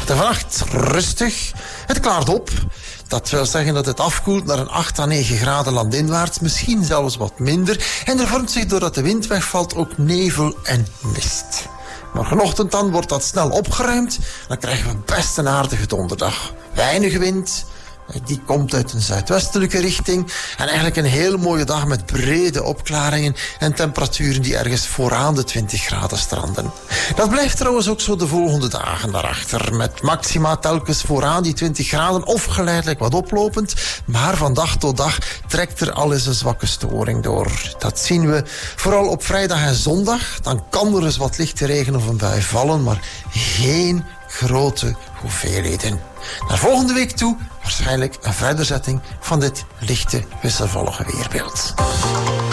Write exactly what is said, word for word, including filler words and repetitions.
De vannacht rustig. Het klaart op. Dat wil zeggen dat het afkoelt naar een acht à negen graden landinwaarts, misschien zelfs wat minder. En er vormt zich doordat de wind wegvalt ook nevel en mist. Morgenochtend dan wordt dat snel opgeruimd. Dan krijgen we best een aardige donderdag. Weinig wind. Die komt uit een zuidwestelijke richting. En eigenlijk een heel mooie dag met brede opklaringen en temperaturen die ergens vooraan de twintig graden stranden. Dat blijft trouwens ook zo de volgende dagen daarachter. Met maxima telkens vooraan die twintig graden of geleidelijk wat oplopend. Maar van dag tot dag trekt er al eens een zwakke storing door. Dat zien we vooral op vrijdag en zondag. Dan kan er eens wat lichte regen of een bui vallen, maar geen grote hoeveelheden. Naar volgende week toe waarschijnlijk een verderzetting van dit lichte wisselvallige weerbeeld.